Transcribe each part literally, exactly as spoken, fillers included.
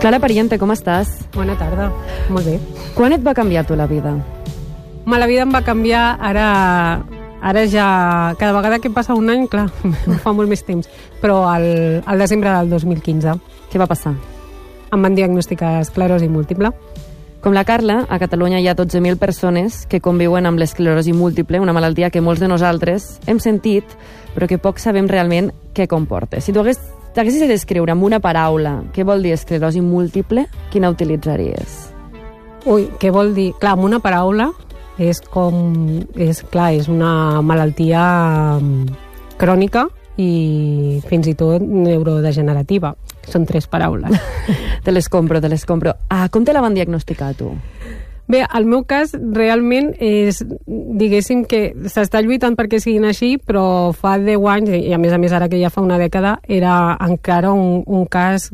Clara Pariente, com estàs? Bona tarda, molt bé. Quan et va canviar tu la vida? Ma, la vida em va canviar, ara, ara ja... Cada vegada que passa un any, clar, fa molt més temps, però al, al desembre del dos mil quinze. Què va passar? Em van diagnosticar esclerosi múltiple. Com la Carla, a Catalunya hi ha dotze mil persones que conviuen amb l'esclerosi múltiple, una malaltia que molts de nosaltres hem sentit, però que poc sabem realment què comporta. Si tu hagués T'haguessis de descriure amb una paraula què vol dir esclerosi múltiple, quina utilitzaries? Ui, què vol dir? Clar, amb una paraula és com... És, clar, és una malaltia crònica i fins i tot neurodegenerativa. Són tres paraules. Te les compro, te les compro. Ah, com te la van diagnosticar, tu? Bé, el meu cas realment és, diguéssim que s'està lluitant perquè siguin així, però fa deu anys, i a més a més ara que ja fa una dècada, era encara un, un cas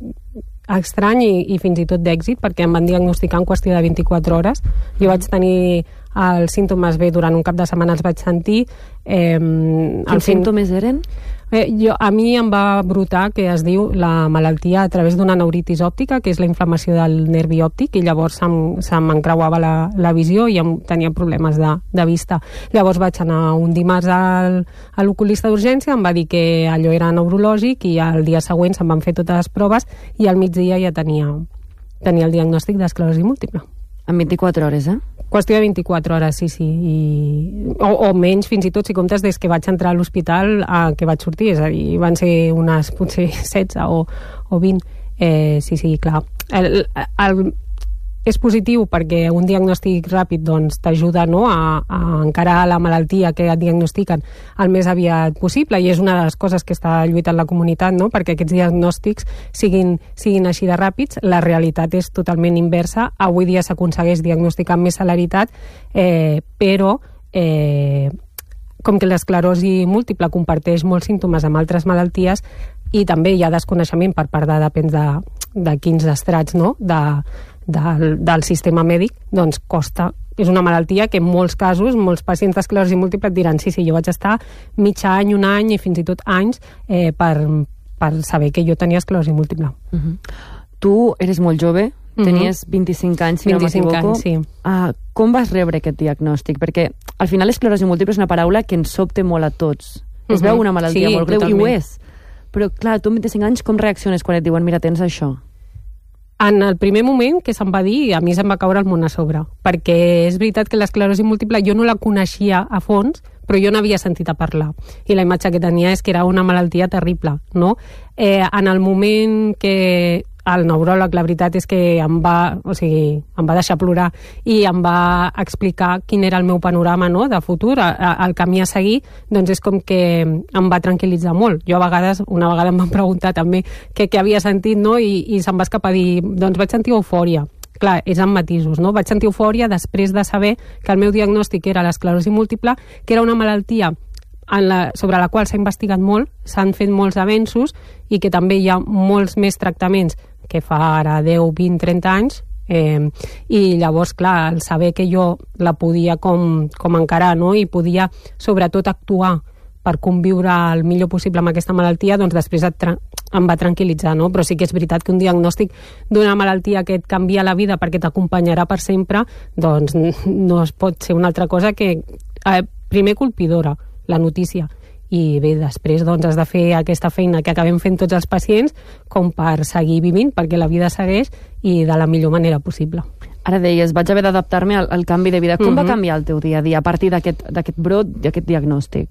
estrany i, i fins i tot d'èxit, perquè em van diagnosticar en qüestió de vint-i-quatre hores. Jo vaig tenir els símptomes bé, durant un cap de setmana els vaig sentir. Eh, Quins símptomes eren? Eh, jo, a mi em va brotar, que es diu la malaltia a través d'una neuritis òptica, que és la inflamació del nervi òptic, i llavors se'm, se m'encreuava la, la visió i em tenia problemes de, de vista. Llavors vaig anar un dimarts al, a l'oculista d'urgència, em va dir que allò era neurològic i el dia següent se'm van fer totes les proves i al migdia ja tenia, tenia el diagnòstic d'esclerosi múltiple. En vint-i-quatre hores, eh? Qüestió de vint-i-quatre hores, sí, sí. I... O, o menys, fins i tot, si comptes des que vaig entrar a l'hospital a que vaig sortir, és a dir, van ser unes potser setze o, o vint. Eh, sí, sí, clar. El, el, és positiu perquè un diagnòstic ràpid doncs, t'ajuda, no, a, a encarar la malaltia que et diagnostiquen el més aviat possible, i és una de les coses que està lluitant la comunitat, no, perquè aquests diagnòstics siguin, siguin així de ràpids. La realitat és totalment inversa. Avui dia s'aconsegueix diagnosticar amb més celeritat, eh, però eh, com que l'esclerosi múltiple comparteix molts símptomes amb altres malalties, i també hi ha desconeixement per part de, depèn de, de quins estrats, no, de Del, del sistema mèdic, doncs costa. És una malaltia que en molts casos, molts pacients d'esclerosi múltiple et diran sí, sí, jo vaig estar mig any, un any i fins i tot anys eh, per, per saber que jo tenia esclerosi múltiple. Uh-huh. Tu eres molt jove, tenies uh-huh. vint-i-cinc anys, si vint-i-cinc no m'equivoco. Anys, sí. Ah, com vas rebre aquest diagnòstic? Perquè al final l'esclerosi múltiple és una paraula que ens sobta molt a tots. Es uh-huh. veu una malaltia sí, molt greu, totalment. i ho és. Però clar, tu amb vint-i-cinc anys com reacciones quan et diuen mira, tens això? En el primer moment que se'm va dir, a mi se'm va caure el món a sobre, perquè és veritat que l'esclerosi múltiple jo no la coneixia a fons, però jo n'havia sentit a parlar, i la imatge que tenia és que era una malaltia terrible, no? Eh, en el moment que el neuròleg, la veritat és que em va, o sigui, em va deixar plorar i em va explicar quin era el meu panorama, no, de futur, el camí a seguir, doncs és com que em va tranquil·litzar molt. Jo a vegades, una vegada em van preguntar també què, què havia sentit, no, i, i se'm va escapar a dir, doncs vaig sentir eufòria. Clar, és amb matisos, no? Vaig sentir eufòria després de saber que el meu diagnòstic era l'esclerosi múltiple, que era una malaltia en la, sobre la qual s'ha investigat molt, s'han fet molts avenços i que també hi ha molts més tractaments que fa ara deu, vint, trenta anys, eh, i llavors, clar, el saber que jo la podia com, com encarar, no? I podia sobretot actuar per conviure el millor possible amb aquesta malaltia, doncs després et tra- em va tranquil·litzar, no? Però sí que és veritat que un diagnòstic d'una malaltia que et canvia la vida perquè t'acompanyarà per sempre, doncs no es pot ser una altra cosa que, eh, primer, colpidora, la notícia, i bé, després doncs has de fer aquesta feina que acabem fent tots els pacients com per seguir vivint, perquè la vida segueix i de la millor manera possible. Ara deies, vaig haver d'adaptar-me al, al canvi de vida. Com uh-huh. va canviar el teu dia a dia a partir d'aquest, d'aquest brot, d'aquest diagnòstic?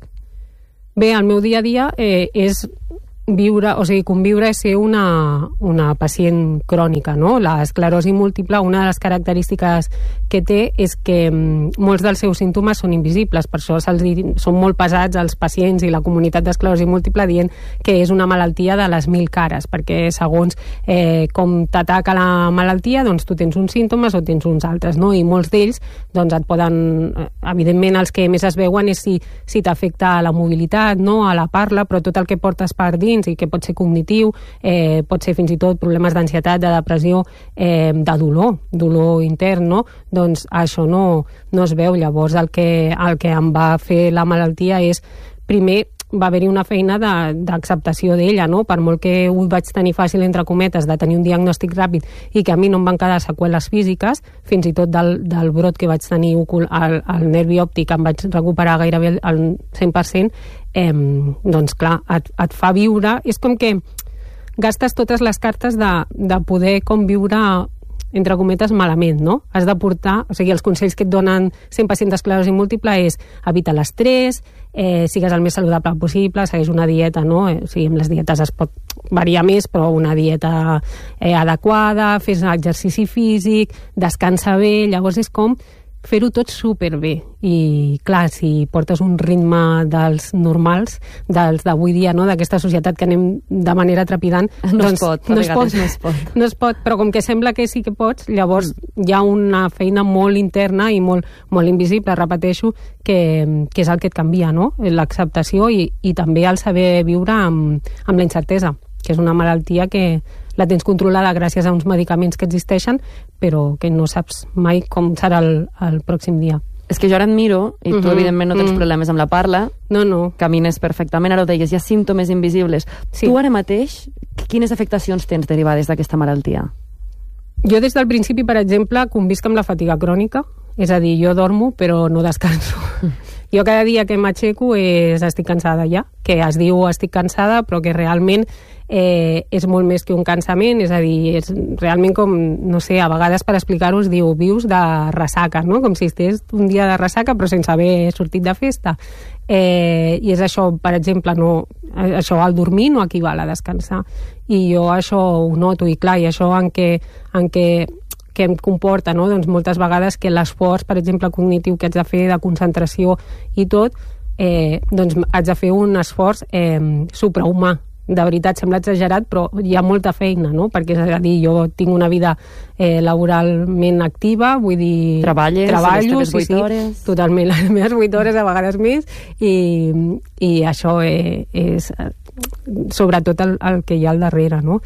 Bé, el meu dia a dia eh, és viure, o sigui, conviure és ser una, una pacient crònica, no? L'esclerosi múltiple, una de les característiques que té és que mm, molts dels seus símptomes són invisibles, per això se'ls di, són molt pesats els pacients i la comunitat d'esclerosi múltiple dient que és una malaltia de les mil cares, perquè segons eh, com t'ataca la malaltia, doncs tu tens uns símptomes o tens uns altres, no? I molts d'ells doncs et poden, evidentment els que més es veuen és si, si t'afecta a la mobilitat, no? A la parla, però tot el que portes per dins i que pot ser cognitiu, eh, pot ser fins i tot problemes d'ansietat, de depressió, eh, de dolor, dolor intern, no? Doncs això no, no es veu. Llavors el que, el que em va fer la malaltia és primer va haver-hi una feina d'acceptació d'ella, no? Per molt que ho vaig tenir fàcil, entre cometes, de tenir un diagnòstic ràpid i que a mi no em van quedar seqüeles físiques, fins i tot del, del brot que vaig tenir al, al nervi òptic em vaig recuperar gairebé al cent per cent, eh, doncs clar, et, et fa viure... És com que gastes totes les cartes de, de poder conviure, entre cometes, malament, no? Has de portar... O sigui, els consells que et donen cent pacients d'esclerosi múltiple és evita l'estrès, eh, sigues el més saludable possible, segueix una dieta, no? Eh, o sigui, amb les dietes es pot variar més, però una dieta eh, adequada, fes exercici físic, descansa bé, llavors és com fer-ho tot superbé. I clar, si portes un ritme dels normals, dels d'avui dia, no? D'aquesta societat que anem de manera trepidant, no doncs es pot, no es pot, no es pot. No es pot, però com que sembla que sí que pots, llavors mm. hi ha una feina molt interna i molt, molt invisible, repeteixo, que, que és el que et canvia, no? L'acceptació i, i també el saber viure amb, amb la incertesa, que és una malaltia que la tens controlada gràcies a uns medicaments que existeixen, però que no saps mai com serà el, el pròxim dia. És que jo ara et miro, i tu, uh-huh. evidentment, no tens uh-huh. problemes amb la parla, no, no. camines perfectament, ara ho deies, hi ha símptomes invisibles. Sí. Tu ara mateix, quines afectacions tens derivades d'aquesta malaltia? Jo des del principi, per exemple, convisc amb la fatiga crònica, és a dir, jo dormo però no descanso. Mm. Jo cada dia que m'aixeco és estic cansada ja, que es diu estic cansada, però que realment eh, és molt més que un cansament, és a dir, és realment com, no sé, a vegades per explicar-ho es diu vius de ressaca, no? Com si estigués un dia de ressaca però sense haver sortit de festa. Eh, I és això, per exemple, no, això al dormir no equival a descansar. I jo això ho noto, i clar, i això en què, en què que em comporta, no? Doncs moltes vegades que l'esforç, per exemple, cognitiu que haig de fer, de concentració i tot, eh, doncs haig de fer un esforç eh, suprahumà. De veritat, sembla exagerat, però hi ha molta feina, no? Perquè, és a dir, jo tinc una vida eh, laboralment activa, vull dir... Treballes, treballo, les teves vuit sí, hores... Sí, totalment, les meves vuit hores, a vegades més, i, i això eh, és sobretot el, el que hi ha al darrere, no?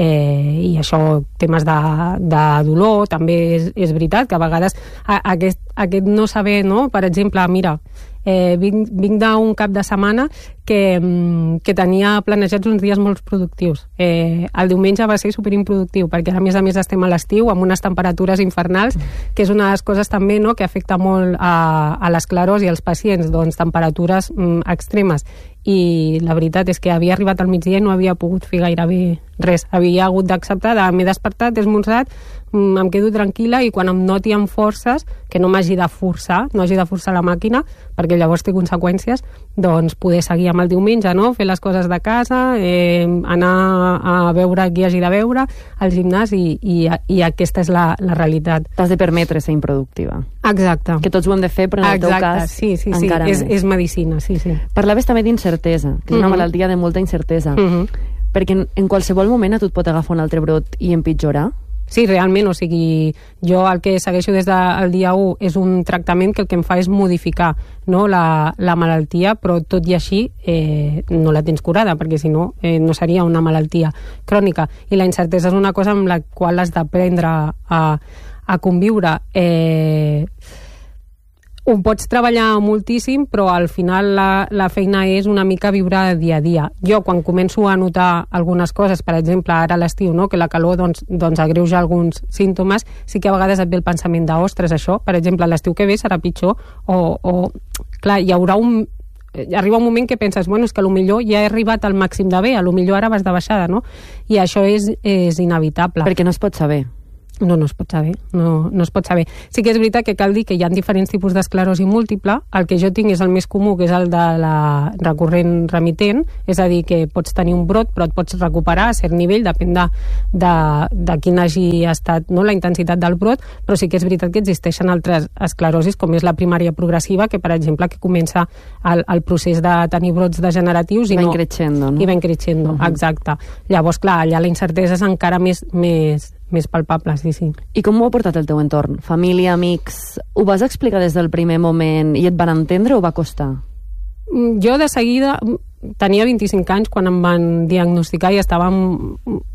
Eh, i això, temes de, de dolor, també és, és veritat que a vegades a, aquest, aquest no saber, no? Per exemple, mira, eh, vinc, vinc d'un cap de setmana que, que tenia planejats uns dies molt productius. Eh, el diumenge va ser superimproductiu, perquè a més a més estem a l'estiu amb unes temperatures infernals, que és una de les coses també, no?, que afecta molt a, a l'esclerosi i als pacients, doncs temperatures mm, extremes. I la veritat és que havia arribat al migdia i no havia pogut fer gairebé res. Havia hagut d'acceptar, de, m'he despertat, he esmorzat, em quedo tranquil·la i quan em noti amb forces, que no m'hagi de forçar, no hagi de forçar la màquina, perquè llavors té conseqüències, doncs poder seguir amb el diumenge, no? Fer les coses de casa, eh, anar a veure qui hagi de veure, al gimnàs, i, i, i aquesta és la, la realitat. T'has de permetre ser improductiva. Exacte. Que tots ho hem de fer, però en el Exacte. teu cas sí, sí, sí. encara És, més. és medicina, sí, sí. Parlaves també d'incertesa, que és una uh-huh. malaltia de molta incertesa. Uh-huh. Perquè en, en qualsevol moment a tu et pot agafar un altre brot i empitjorar? Sí, realment, o sigui, jo el que segueixo des del dia u és un tractament que el que em fa és modificar, no, la, la malaltia, però tot i així eh, no la tens curada, perquè si no, eh, no seria una malaltia crònica. I la incertesa és una cosa amb la qual has d'aprendre a, a conviure. Eh, ho pots treballar moltíssim, però al final la, la feina és una mica viure dia a dia. Jo, quan començo a notar algunes coses, per exemple, ara a l'estiu, no?, que la calor doncs, doncs agreuja alguns símptomes, sí que a vegades et ve el pensament de, ostres, això, per exemple, l'estiu que ve serà pitjor, o, o clar, hi haurà un... arriba un moment que penses, bueno, és que potser ja he arribat al màxim de bé, a lo millor ara vas de baixada, no? I això és, és inevitable. Perquè no es pot saber. No, no es pot saber, no, no es pot saber. Sí que és veritat que cal dir que hi ha diferents tipus d'esclerosi múltiple. El que jo tinc és el més comú, que és el de la recurrent remitent, és a dir, que pots tenir un brot però et pots recuperar a cert nivell, depèn de, de, de quin hagi estat, no, la intensitat del brot, però sí que és veritat que existeixen altres esclerosis, com és la primària progressiva, que per exemple que comença el, el procés de tenir brots degeneratius i, I va no, increixendo, no? I va increixendo, uh-huh. Exacte. Llavors, clar, allà la incertesa és encara més, més, més palpable, sí, sí. I com ho ha portat el teu entorn? Família, amics... Ho vas explicar des del primer moment i et van entendre o va costar? Jo de seguida tenia vint-i-cinc anys quan em van diagnosticar i estava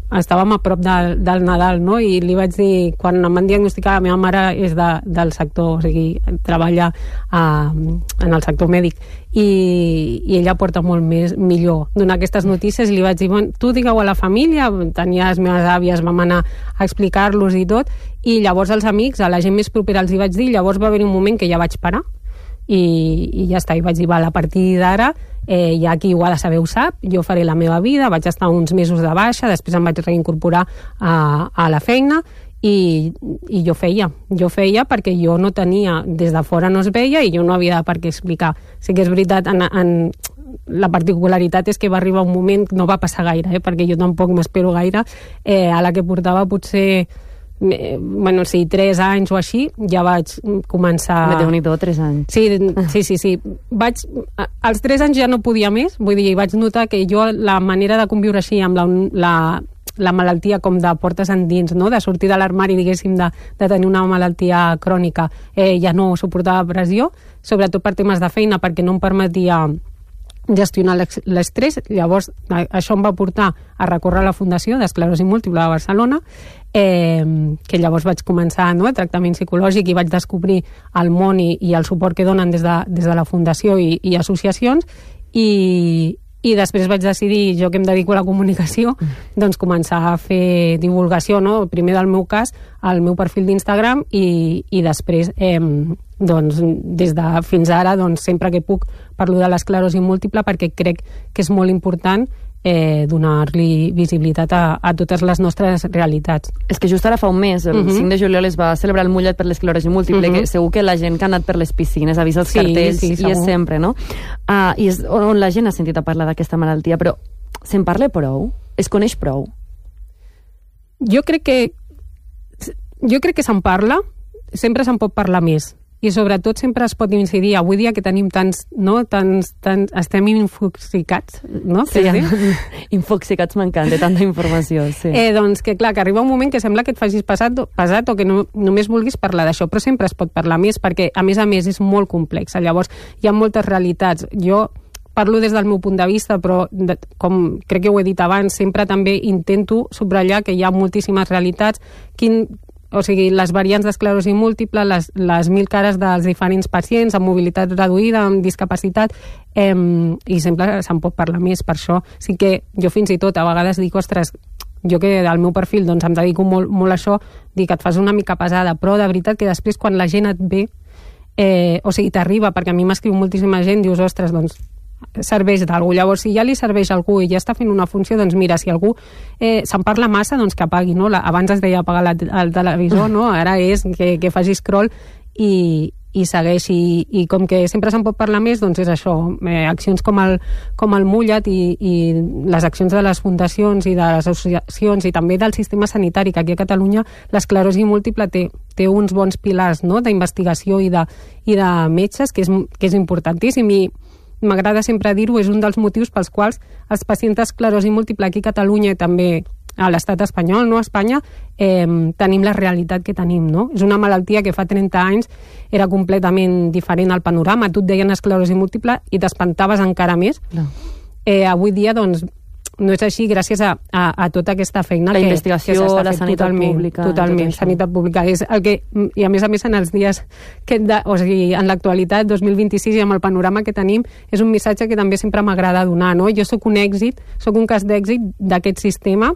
estàvem a prop del, del Nadal, no? I li vaig dir, quan em van diagnosticar, la meva mare és de, del sector, o sigui, treballa a, en el sector mèdic, i, i ella porta molt més millor donar aquestes notícies, i li vaig dir, bueno, tu digueu a la família, tenia les meves àvies, vam anar a explicar-los i tot, i llavors als amics, a la gent més propera els hi vaig dir, llavors va haver un moment que ja vaig parar, i, i ja està, i vaig dir, val, a partir d'ara eh, ja qui ho ha de saber ho sap, jo faré la meva vida, vaig estar uns mesos de baixa, després em vaig reincorporar a, a la feina, i, i jo feia, jo feia perquè jo no tenia, des de fora no es veia i jo no havia de per què explicar. Sí que és veritat, en, en, la particularitat és que va arribar un moment, no va passar gaire, eh, perquè jo tampoc m'espero gaire, eh, a la que portava potser bueno, sí, tres anys o així, ja vaig començar... Me Déu-n'hi-do, tres anys. Sí, sí, sí, sí. Vaig... Als tres anys ja no podia més, vull dir, vaig notar que jo la manera de conviure així amb la, la, la malaltia com de portes endins, no? De sortir de l'armari, diguéssim, de, de tenir una malaltia crònica, eh, ja no suportava pressió, sobretot per temes de feina, perquè no em permetia gestionar l'estrès. Llavors això em va portar a recórrer a la Fundació d'Esclerosi Múltiple de Barcelona, eh, que llavors vaig començar, no, el tractament psicològic, i vaig descobrir el món i, i el suport que donen des de, des de la Fundació i, i associacions, i, i després vaig decidir, jo que em dedico a la comunicació, doncs començar a fer divulgació, no? Primer del meu cas, al meu perfil d'Instagram, i, i després eh, doncs, des de fins ara, doncs, sempre que puc parlo de l'esclerosi múltiple, perquè crec que és molt important eh, donar-li visibilitat a, a totes les nostres realitats. És que just ara fa un mes, el uh-huh. cinc de juliol, es va celebrar el Mullet per l'esclerosi múltiple, uh-huh. que segur que la gent que ha anat per les piscines ha vist els sí, cartells, sí, i és sempre, no? Uh, I és on la gent ha sentit a parlar d'aquesta malaltia, però se'n parla prou? Es coneix prou? Jo crec que jo crec que se'n parla, sempre se'n pot parlar més, i sobretot sempre es pot incidir. Avui dia que tenim tants, no, tants, tants estem infoxicats, no? Sí, ja. Infoxicats m'encanta, tanta informació, sí. Eh, doncs que clar, que arriba un moment que sembla que et facis pesat, pesat o que no, només vulguis parlar d'això, però sempre es pot parlar més, perquè a més a més és molt complex. Llavors hi ha moltes realitats. Jo parlo des del meu punt de vista, però de, com crec que ho he dit abans, sempre també intento subratllar que hi ha moltíssimes realitats, quin o sigui, les variants d'esclerosi múltiple, les, les mil cares dels diferents pacients amb mobilitat reduïda, amb discapacitat, eh, i sempre se'n pot parlar més. Per això sí que jo fins i tot a vegades dic, ostres, jo que al meu perfil doncs, em dedico molt, molt a això, dic, et fas una mica pesada, però de veritat que després quan la gent et ve, eh, o sigui, t'arriba, perquè a mi m'escriu moltíssima gent, dius, ostres, doncs serveix d'algú. Llavors, si ja li serveix a algú i ja està fent una funció, doncs mira, si algú eh, se'n parla massa, doncs que apagui, no? La, abans es deia apagar la, el televisor, no? Ara és que, que faci scroll i, i segueixi. I, i com que sempre se'n pot parlar més, doncs és això, eh, accions com el, com el Mullet i, i les accions de les fundacions i de les associacions i també del sistema sanitari, que aquí a Catalunya l'esclerosi múltiple té, té uns bons pilars, no?, d'investigació i de, i de metges, que és, que és importantíssim. I m'agrada sempre dir-ho, és un dels motius pels quals els pacients d'esclerosi múltiple aquí a Catalunya i també a l'estat espanyol, no a Espanya, eh, tenim la realitat que tenim, no? És una malaltia que fa trenta anys era completament diferent al panorama. Tu et deien esclerosi múltiple i t'espantaves encara més. No. Eh, avui dia, doncs, no és així gràcies a, a, a tota aquesta feina la que, investigació, que s'està la fent sanitat totalment, pública, totalment, sanitat pública és el que, i a més a més en els dies que de, o sigui, en l'actualitat dos mil vint-i-sis i amb el panorama que tenim és un missatge que també sempre m'agrada donar, no? Jo sóc un èxit, sóc un cas d'èxit d'aquest sistema.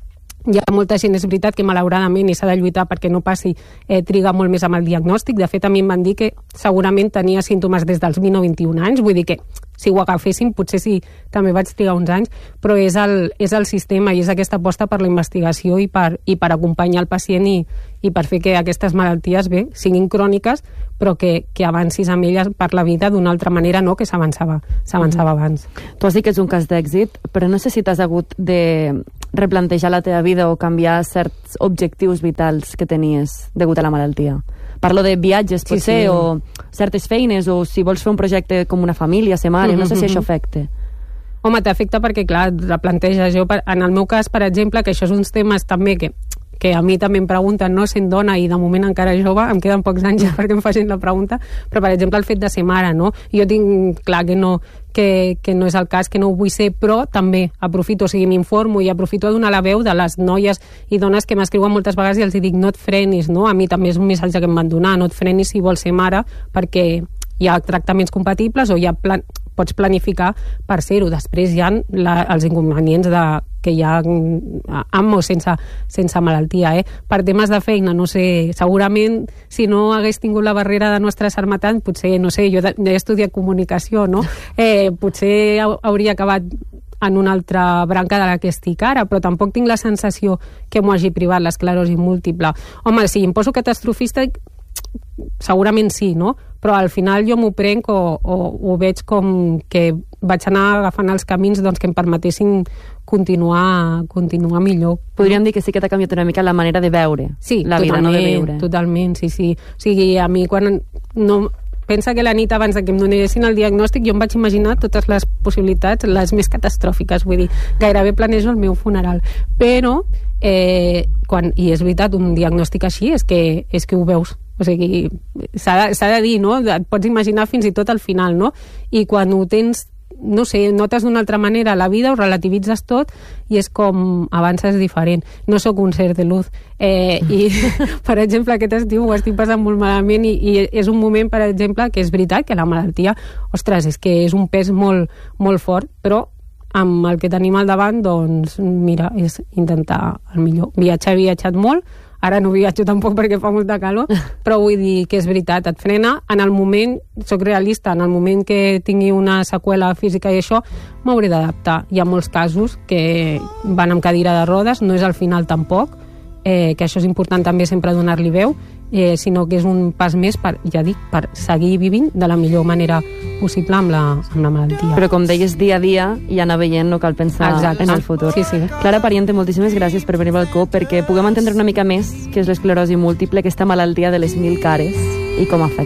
Hi ha molta gent, és veritat que malauradament i s'ha de lluitar perquè no passi, eh, triga molt més amb el diagnòstic. De fet, a mi em van dir que segurament tenia símptomes des dels vint o vint-i-un anys, vull dir que si ho agaféssim potser sí, també vaig trigar uns anys, però és el, és el sistema i és aquesta aposta per la investigació i per, i per acompanyar el pacient i, i per fer que aquestes malalties bé, siguin cròniques, però que, que avancis amb elles per la vida d'una altra manera, no que s'avançava s'avançava mm-hmm. abans. Tu has dit que és un cas d'èxit, però no sé si t'has hagut de replantejar la teva vida o canviar certs objectius vitals que tenies degut a la malaltia. Parlo de viatges, potser, sí, sí. o certes feines, o si vols fer un projecte com una família, ser mare, mm-hmm. no sé si això afecta. Home, t'afecta perquè, clar, la planteges. Jo, en el meu cas, per exemple, que això és uns temes també que que a mi també em pregunten, no, sent dona i de moment encara jove, em queden pocs anys ja perquè em facin la pregunta, però per exemple el fet de ser mare, no? Jo tinc clar que no, que, que no és el cas, que no ho vull ser, però també aprofito, o sigui, m'informo i aprofito a donar la veu de les noies i dones que m'escriuen moltes vegades i els dic, no et frenis, no? A mi també és un missatge que em van donar, no et frenis si vols ser mare, perquè hi ha tractaments compatibles o hi ha plan pots planificar per ser-ho. Després hi ha la, els inconvenients de, que hi ha amb o sense, sense malaltia. Eh? Per temes de feina, no sé, segurament si no hagués tingut la barrera de no estressar-me tant, potser, no sé, jo he estudiat comunicació, no? Eh, potser hauria acabat en una altra branca de la que estic ara, però tampoc tinc la sensació que m'ho hagi privat l'esclerosi múltiple. Home, si em poso catastrofista, segurament sí, no? Però al final jo m'ho prenc o, o ho veig com que vaig anar agafant els camins doncs, que em permetessin continuar, continuar millor. Podríem dir que sí que t'ha canviat una mica la manera de veure sí, la vida, no de viure. Totalment, sí, sí. O sigui, a mi quan no... Pensa que la nit abans de que em donessin el diagnòstic jo em vaig imaginar totes les possibilitats, les més catastròfiques, vull dir, gairebé planejo el meu funeral. Però, eh, quan, i és veritat, un diagnòstic així és que, és que ho veus. O sigui, s'ha de, s'ha de dir, no? Et pots imaginar fins i tot al final, no? I quan ho tens, no sé, notes d'una altra manera la vida, ho relativitzes tot i és com avances diferent. No sóc un ser de luz. Eh, i, per exemple, aquest estiu ho estic passant molt malament i, i és un moment, per exemple, que és veritat que la malaltia, ostres, és que és un pes molt, molt fort, però amb el que tenim al davant, doncs, mira, és intentar el millor. Viatjar, he viatjat molt, ara no viatjo tampoc perquè fa molta calor, però vull dir que és veritat, et frena. En el moment, soc realista, en el moment que tingui una seqüela física i això, m'hauré d'adaptar. Hi ha molts casos que van amb cadira de rodes, no és al final tampoc, eh, que això és important també sempre donar-li veu, eh, sinó que és un pas més per, ja dic, per seguir vivint de la millor manera possible amb la, amb la malaltia. Però com deies, dia a dia i anar veient, no cal pensar Exacte. En el futur. Sí, sí. Clara Pariente, moltíssimes gràcies per venir al balcó perquè puguem entendre una mica més què és l'esclerosi múltiple, aquesta malaltia de les mil cares i com afecta.